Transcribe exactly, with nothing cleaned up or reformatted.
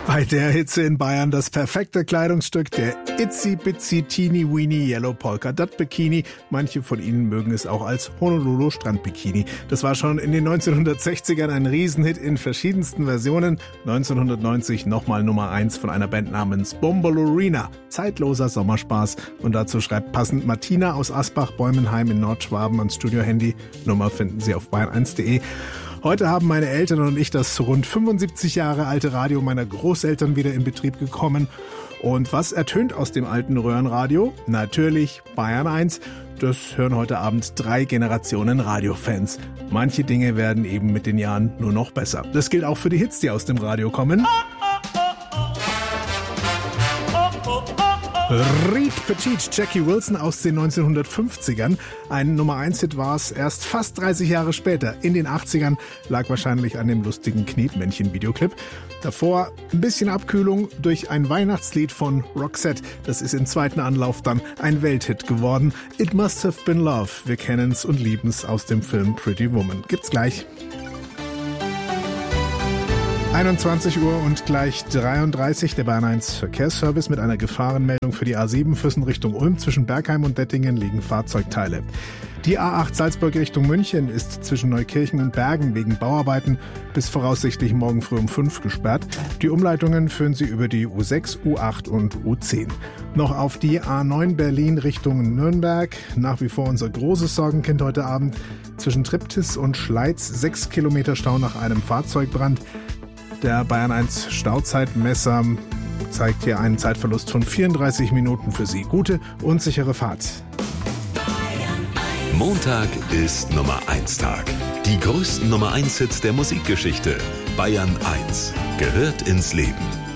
Bei der Hitze in Bayern das perfekte Kleidungsstück, der Itsy Bitsy Teeny Weeny Yellow Polka Dot Bikini. Manche von Ihnen mögen es auch als Honolulu Strandbikini. Das war schon in den neunzehnhundertsechzigern ein Riesenhit in verschiedensten Versionen. neunzehnhundertneunzig nochmal Nummer eins von einer Band namens Bombolurina. Zeitloser Sommerspaß. Und dazu schreibt passend Martina aus Asbach-Bäumenheim in Nordschwaben ans Studio-Handy. Nummer finden Sie auf bayern eins punkt de. Heute haben meine Eltern und ich das rund fünfundsiebzig Jahre alte Radio meiner Großeltern wieder in Betrieb gekommen. Und was ertönt aus dem alten Röhrenradio? Natürlich Bayern eins. Das hören heute Abend drei Generationen Radiofans. Manche Dinge werden eben mit den Jahren nur noch besser. Das gilt auch für die Hits, die aus dem Radio kommen. Reed Petit, Jackie Wilson aus den neunzehnhundertfünfzigern. Ein Nummer eins Hit war es erst fast dreißig Jahre später. In den achtzigern lag wahrscheinlich an dem lustigen Knetmännchen-Videoclip. Davor ein bisschen Abkühlung durch ein Weihnachtslied von Roxette. Das ist im zweiten Anlauf dann ein Welthit geworden. It Must Have Been Love. Wir kennen's und lieben's aus dem Film Pretty Woman. Gibt's gleich. einundzwanzig Uhr und gleich dreiunddreißig, der Bayern eins Verkehrsservice mit einer Gefahrenmeldung für die A sieben Füssen Richtung Ulm. Zwischen Bergheim und Dettingen liegen Fahrzeugteile. Die A acht Salzburg Richtung München ist zwischen Neukirchen und Bergen wegen Bauarbeiten bis voraussichtlich morgen früh um fünf gesperrt. Die Umleitungen führen Sie über die U sechs, U acht und U zehn. Noch auf die A neun Berlin Richtung Nürnberg. Nach wie vor unser großes Sorgenkind heute Abend. Zwischen Triptis und Schleiz sechs Kilometer Stau nach einem Fahrzeugbrand. Der Bayern eins Stauzeitmesser zeigt hier einen Zeitverlust von vierunddreißig Minuten für Sie. Gute und sichere Fahrt. Montag ist Nummer eins Tag. Die größten Nummer eins Hits der Musikgeschichte. Bayern eins gehört ins Leben.